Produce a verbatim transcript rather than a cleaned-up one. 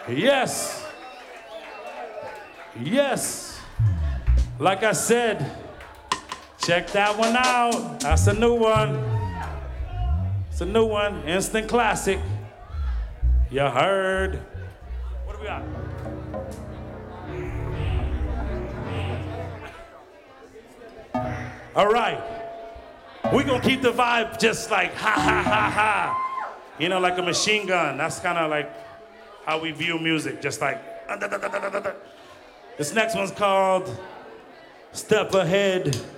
Yes. Yes. Like I said, check that one out. That's a new one. It's a new one. Instant classic. You heard. What do we got? All right. We're going to keep the vibe just like ha, ha, ha, ha. You know, like a machine gun. That's kind of like how we view music, just like. Uh, da, da, da, da, da, da. This next one's called Step Ahead.